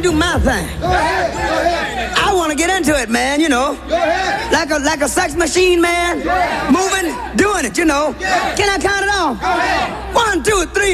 want to do my thing. Go ahead. Go ahead. I want to get into it, man, you know. Go ahead. Like a sex machine, man. Moving, doing it, you know. Can I count it off? Go ahead. 1, 2, 3.